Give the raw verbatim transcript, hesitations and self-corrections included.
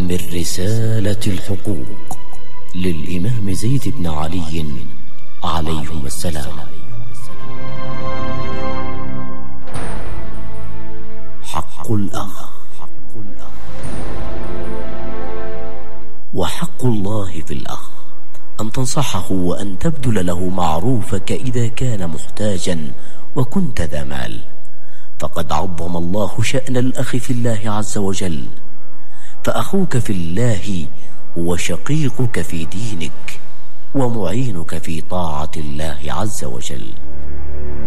من رسالة الحقوق للإمام زيد بن علي عليهما السلام. حق الأخ. وحق الله في الأخ أن تنصحه وأن تبذل له معروفك إذا كان محتاجا وكنت ذا مال، فقد عظم الله شأن الأخ في الله عز وجل، فأخوك في الله هو شقيقك في دينك ومعينك في طاعة الله عز وجل.